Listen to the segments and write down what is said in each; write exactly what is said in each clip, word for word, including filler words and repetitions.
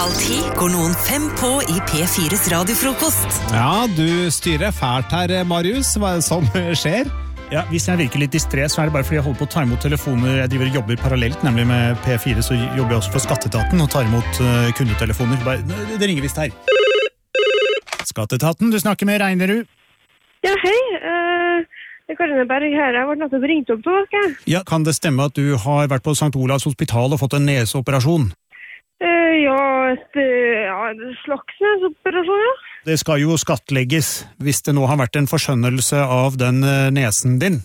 Halv ti går noen fem på i P fires radiofrokost. Ja, du styrer fælt her, Marius. Hva er det som skjer? Ja, hvis jeg virker litt distré, så er det bare fordi jeg holder på å ta imot telefoner. Jeg driver og jobber parallelt, nemlig med P fire, så jobber jeg også for Skatteetaten og tar imot uh, kundetelefoner. Bare, det ringer visst her. Skatteetaten, du snakker med Reinerud. Ja, hei. Uh, det er Karine Berg her. Jeg har nettopp ringt opp til dere. Ja, kan det stemme at du har vært på Sankt Olavs hospital og fått en neseoperasjon? Uh, ja, et, uh, ja, et slags neseoperasjon, ja. Det skal jo skattlegges hvis det nå har vært en forskjønnelse av den uh, nesen din.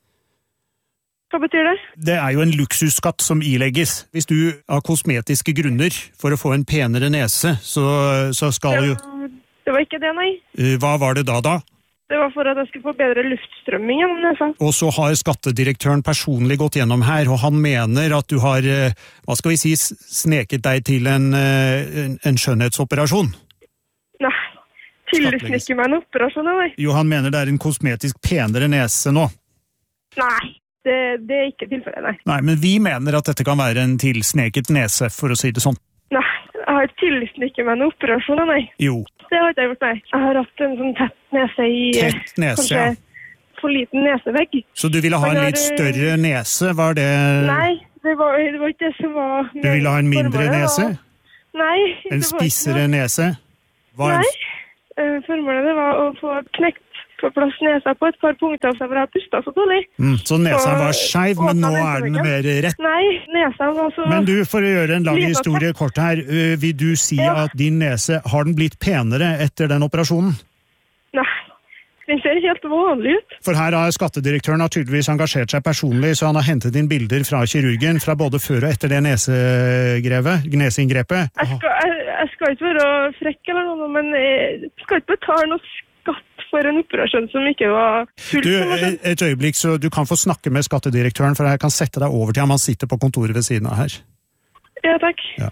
Hva betyr det? Det er jo en luksusskatt som ilegges. Hvis du av kosmetiske grunner for å få en penere nese, så, så skal jo... Det, det var ikke det, nei. Uh, hva var det da da? Det var for at jeg skulle få bedre luftstrømming gjennom nesa. Og så har skattedirektøren personlig gått gjennom her, og han mener at du har, hva skal vi si, sneket deg til en, en, en skjønnhetsoperasjon. Nei, tilsnikker meg en operasjon, nei. Jo, han mener det er en kosmetisk penere nese nå. Nei, det, det er ikke tilfellet, nei. Nei, men vi mener at dette kan være en tilsneket nese, for å si det sånn. Nei, jeg har tilsnikker meg en operasjon, nei. Jo. Det har ikke jeg gjort, nei. Jeg har hatt en sånn tett nese i... Tett nese, kanskje ja. For liten nesevegg. Så du ville ha en har, litt større nese, var det... Nei, det var, det var ikke det som var... Du ville ha en mindre nese? Nei. En spissere nese? Var... Nei, formålet det var å få knekt på plass nesa på et par punkter, så jeg har pustet så dårlig. Mm, så nesa var skeiv, men nå er den mer rett? Nei, nesa var så... Men du, for å gjøre en lang historie kort her, vil du si ja. At din nese, har den blitt penere etter den operasjonen? Nei, den ser helt vanlig ut. For her har skattedirektøren har tydeligvis engasjert seg personlig, så han har hentet inn bilder fra kirurgen, fra både før og etter det nesegrevet, neseinngrepet. Jeg skal, jeg, jeg skal ikke være frekk eller noe, men jeg skal ikke betale noe skatt for en operasjon som ikke var fullt. Du, et øyeblikk, så du kan få snakke med skattedirektøren, for jeg kan sette deg over til ham, han sitter på kontoret ved siden av her. Ja, takk. Ja.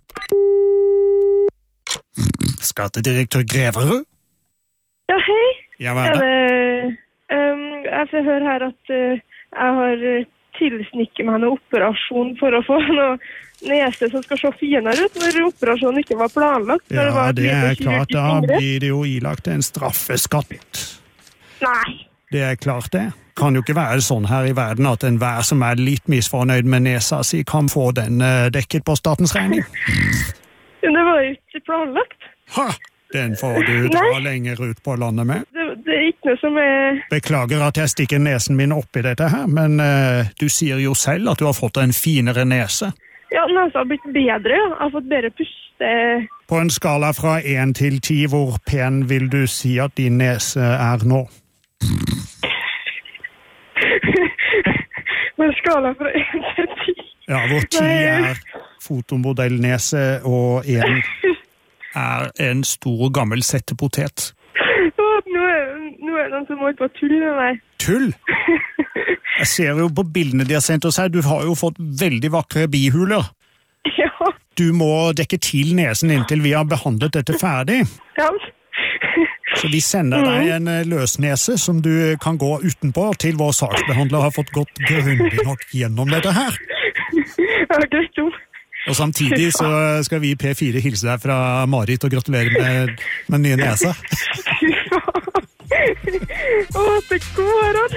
Skattedirektør Greverud? Ja, hei. Ja, hva er det? Um, jeg får høre her at uh, jeg har tilsnikket meg en operasjon for å få noe nese som skal se finere ut når operasjonen ikke var planlagt. Ja, det, var det er klart, da blir det jo ilagt en straffeskatt. Nei. Det er klart det. Kan jo ikke være sånn her i verden at enhver som er litt misfornøyd med nesa si kan få den uh, dekket på statens regning. Men det var jo ikke planlagt. Ha! Den får du dra Nei. Lenger ut på landet med. Det, det er ikke noe som er... Beklager at jeg stikker nesen min opp i dette her, men uh, du sier jo selv at du har fått en finere nese. Ja, nesa har blitt bedre, ja. Jeg har fått bedre puste. På en skala fra én til ti, hvor pen vil du si at din nese er nå? På en skala fra én til ti? Ja, hvor ti er fotomodellnese, og én er en stor og gammel settepotet. Nå er, nå er det noen som må ut på tull med meg. Tull? Jeg ser jo på bildene de har sendt oss her, du har jo fått veldig vakre bihuler. Ja. Du må dekke til nesen inntil vi har behandlet dette ferdig. Ja. Så vi sender deg en løsnese som du kan gå utenpå til vår saksbehandler har fått gått grundig nok gjennom dette her. Ja, greit jo. Og samtidig så skal vi i P fire hilse deg fra Marit og gratulere med, med nye nese. Å, det går an.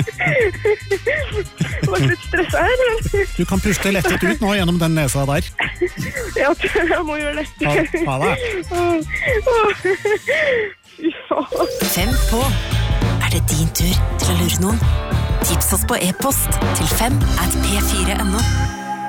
Det var litt stress her. Du kan puste lettet ut nå gjennom den nesa der. Ja, jeg må gjøre det. Ha, ha det. Ja. Fem på. Er det din tur til å lure noen? Tips oss på e-post til fem at p fire punktum no.